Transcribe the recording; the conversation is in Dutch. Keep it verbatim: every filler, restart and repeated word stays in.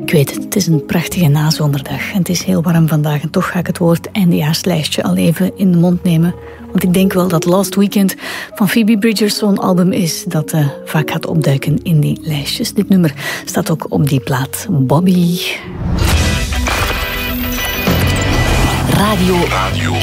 Ik weet het, het is een prachtige nazomerdag en het is heel warm vandaag en toch ga ik het woord eindejaarslijstje al even in de mond nemen. Want ik denk wel dat Last Weekend van Phoebe Bridgers zo'n album is dat uh, vaak gaat opduiken in die lijstjes. Dit nummer staat ook op die plaat. Bobby. Radio, Radio